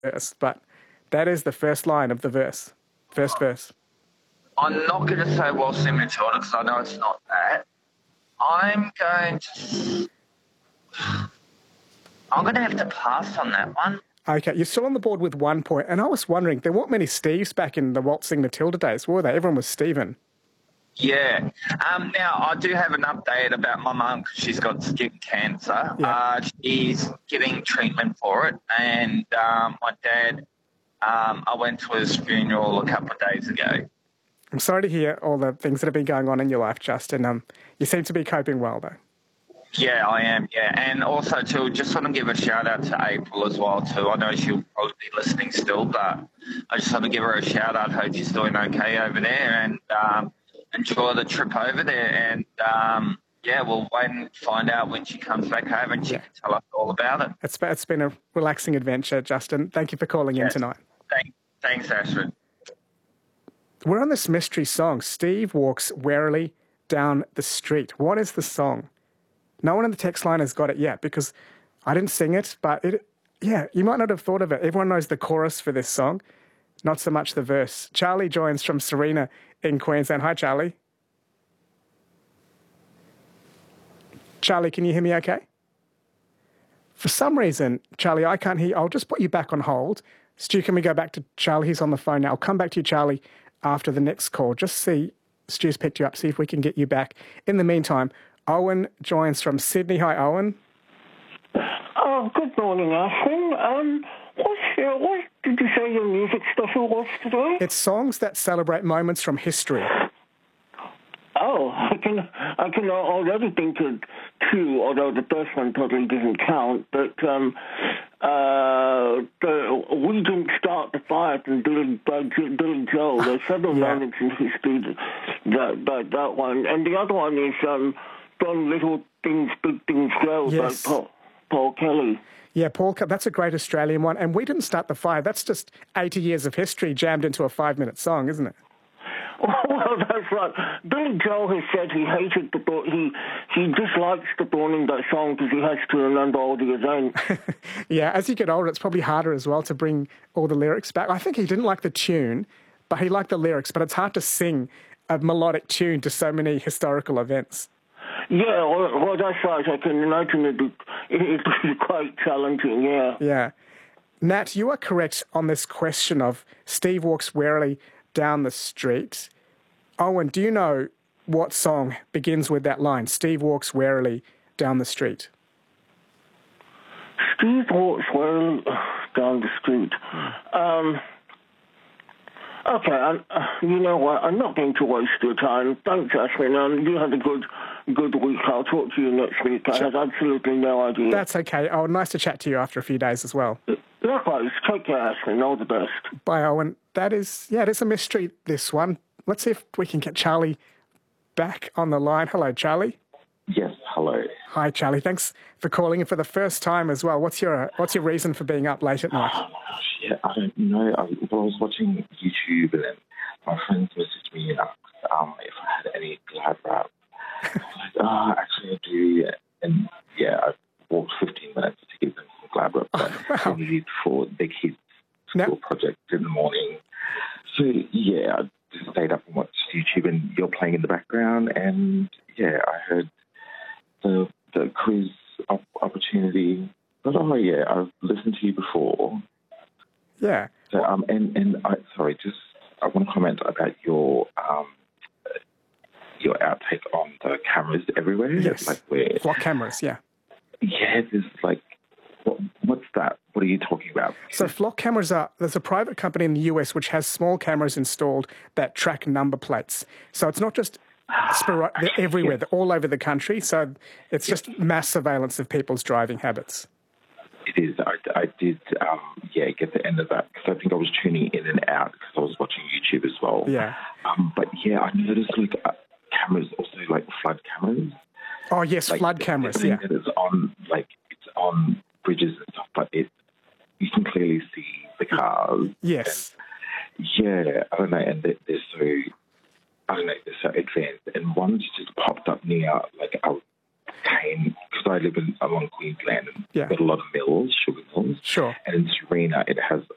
verse, but that is the first line of the verse. First verse. I'm not going to say Waltzing Matilda because I know it's not that. I'm going to have to pass on that one. Okay, you're still on the board with 1 point. And I was wondering, there weren't many Steves back in the Waltzing Matilda days, were they? Everyone was Stephen. Yeah. Now, I do have an update about my mum because she's got skin cancer. Yeah. She's getting treatment for it. And my dad, I went to his funeral a couple of days ago. I'm sorry to hear all the things that have been going on in your life, Justin. You seem to be coping well, though. Yeah, I am, yeah. And also, too, just want to give a shout-out to April as well, too. I know she'll probably be listening still, but I just want to give her a shout-out. Hope she's doing okay over there and enjoy the trip over there. And, yeah, we'll wait and find out when she comes back home and she can tell us all about it. It's been a relaxing adventure, Justin. Thank you for calling in tonight. Thanks, Ashford. We're on this mystery song, Steve Walks Warily Down the Street. What is the song? No one in the text line has got it yet because I didn't sing it, but you might not have thought of it. Everyone knows the chorus for this song, not so much the verse. Charlie joins from Serena in Queensland. Hi, Charlie. Charlie, can you hear me okay? For some reason, Charlie, I can't hear you. I'll just put you back on hold. Stu, can we go back to Charlie? He's on the phone now. I'll come back to you, Charlie, after the next call. Just see, Stu's picked you up, see if we can get you back. In the meantime, Owen joins from Sydney. Hi, Owen. Oh, good morning, Ashwin. What did you say your music special was today? It's songs that celebrate moments from history. Oh, I can already think of two, although the first one totally doesn't count. But We Didn't Start the Fire from Billy Joel. There's several moments in history that one, and the other one is From Little Things, Big Things Grow by Paul Kelly. Yeah, Paul, that's a great Australian one. And We Didn't Start the Fire. That's just 80 years of history jammed into a 5-minute song, isn't it? Well, that's right. Billy Joel has said he hated he dislikes the burning that song because he has to remember all the events. Yeah, as you get older, it's probably harder as well to bring all the lyrics back. I think he didn't like the tune, but he liked the lyrics. But it's hard to sing a melodic tune to so many historical events. Yeah, well, that's right. I can imagine it'd be quite challenging, yeah. Yeah. Nat, you are correct on this question of Steve Walks Warily Down the Street. Owen, do you know what song begins with that line, Steve walks warily down the street? Steve walks warily down the street. Okay, you know what? I'm not going to waste your time. Thanks, Ashwin. You have a good week. I'll talk to you next week. I have absolutely no idea. That's okay. Oh, nice to chat to you after a few days as well. Likewise. Take care, Ashwin. All the best. Bye, Owen. It is a mystery, this one. Let's see if we can get Charlie back on the line. Hello, Charlie. Yes, hello. Hi, Charlie. Thanks for calling in for the first time as well. What's your reason for being up late at night? Yeah, I don't know. I was watching YouTube and then my friends messaged me and asked if I had any glad wrap. I was like, actually I do. And yeah, I walked 15 minutes to give them some glad wrap that they needed for their kids' school project in the morning. So yeah, I just stayed up and watched YouTube and you're playing in the background and yeah, I heard the quiz opportunity. But I've listened to you before. Yeah. So I want to comment about your outtake on the cameras everywhere. Yes. Like where flock cameras, yeah. Yeah, there's like what's that? What are you talking about? So flock cameras there's a private company in the US which has small cameras installed that track number plates. So it's not just they're everywhere, they're all over the country. So it's just mass surveillance of people's driving habits. It is. I did, get the end of that because I think I was tuning in and out because I was watching YouTube as well. Yeah. But yeah, I noticed like cameras, also like flood cameras. Oh yes, like, flood cameras. Yeah. It's on bridges and stuff, but you can clearly see the cars. Yes. And, yeah, I don't know, and they're so advanced. And one just popped up near like a cane because I live along Queensland and got a lot of mills, sugar mills. Sure. And in Serena, it has